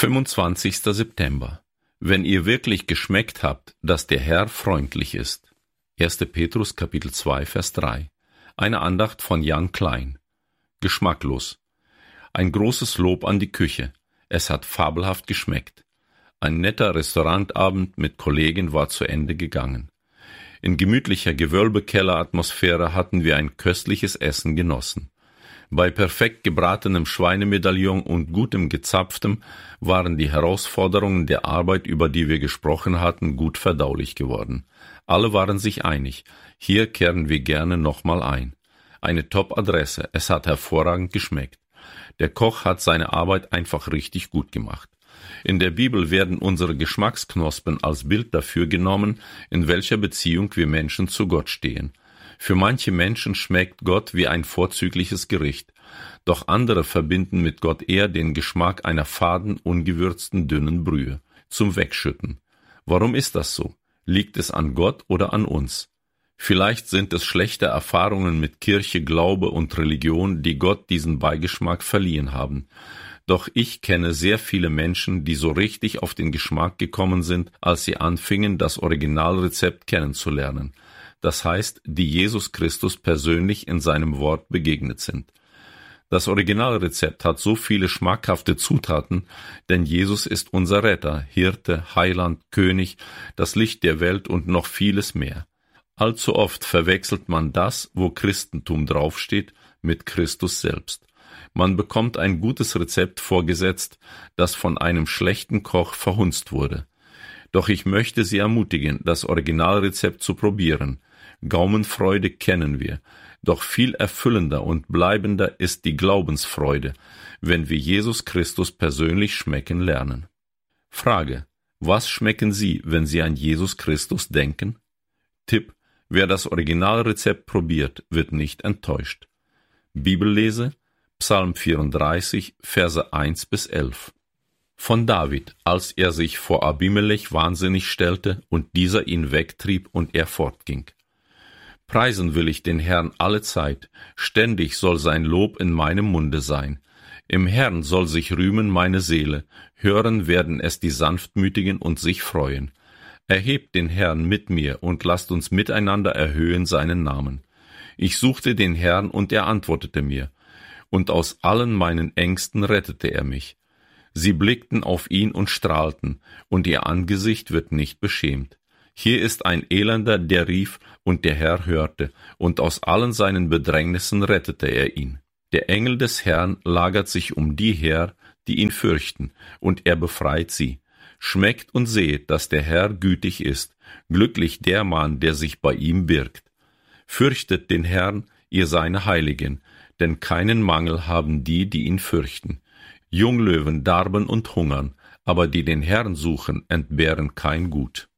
25. September. Wenn ihr wirklich geschmeckt habt, dass der Herr freundlich ist. 1. Petrus Kapitel 2, Vers 3. Eine Andacht von Jan Klein. Geschmacklos. Ein großes Lob an die Küche. Es hat fabelhaft geschmeckt. Ein netter Restaurantabend mit Kollegen war zu Ende gegangen. In gemütlicher Gewölbekelleratmosphäre hatten wir ein köstliches Essen genossen. Bei perfekt gebratenem Schweinemedaillon und gutem Gezapftem waren die Herausforderungen der Arbeit, über die wir gesprochen hatten, gut verdaulich geworden. Alle waren sich einig. Hier kehren wir gerne nochmal ein. Eine Top-Adresse. Es hat hervorragend geschmeckt. Der Koch hat seine Arbeit einfach richtig gut gemacht. In der Bibel werden unsere Geschmacksknospen als Bild dafür genommen, in welcher Beziehung wir Menschen zu Gott stehen. Für manche Menschen schmeckt Gott wie ein vorzügliches Gericht, doch andere verbinden mit Gott eher den Geschmack einer faden, ungewürzten, dünnen Brühe, zum Wegschütten. Warum ist das so? Liegt es an Gott oder an uns? Vielleicht sind es schlechte Erfahrungen mit Kirche, Glaube und Religion, die Gott diesen Beigeschmack verliehen haben. Doch ich kenne sehr viele Menschen, die so richtig auf den Geschmack gekommen sind, als sie anfingen, das Originalrezept kennenzulernen. Das heißt, die Jesus Christus persönlich in seinem Wort begegnet sind. Das Originalrezept hat so viele schmackhafte Zutaten, denn Jesus ist unser Retter, Hirte, Heiland, König, das Licht der Welt und noch vieles mehr. Allzu oft verwechselt man das, wo Christentum draufsteht, mit Christus selbst. Man bekommt ein gutes Rezept vorgesetzt, das von einem schlechten Koch verhunzt wurde. Doch ich möchte Sie ermutigen, das Originalrezept zu probieren. Gaumenfreude kennen wir, doch viel erfüllender und bleibender ist die Glaubensfreude, wenn wir Jesus Christus persönlich schmecken lernen. Frage: Was schmecken Sie, wenn Sie an Jesus Christus denken? Tipp: Wer das Originalrezept probiert, wird nicht enttäuscht. Bibellese: Psalm 34, Verse 1-11. Von David, als er sich vor Abimelech wahnsinnig stellte und dieser ihn wegtrieb und er fortging. Preisen will ich den Herrn alle Zeit, ständig soll sein Lob in meinem Munde sein. Im Herrn soll sich rühmen meine Seele, hören werden es die Sanftmütigen und sich freuen. Erhebt den Herrn mit mir und lasst uns miteinander erhöhen seinen Namen. Ich suchte den Herrn und er antwortete mir, und aus allen meinen Ängsten rettete er mich. Sie blickten auf ihn und strahlten, und ihr Angesicht wird nicht beschämt. Hier ist ein Elender, der rief, und der Herr hörte, und aus allen seinen Bedrängnissen rettete er ihn. Der Engel des Herrn lagert sich um die her, die ihn fürchten, und er befreit sie. Schmeckt und seht, dass der Herr gütig ist, glücklich der Mann, der sich bei ihm birgt. Fürchtet den Herrn, ihr seine Heiligen, denn keinen Mangel haben die, die ihn fürchten. Junglöwen darben und hungern, aber die den Herrn suchen, entbehren kein Gut.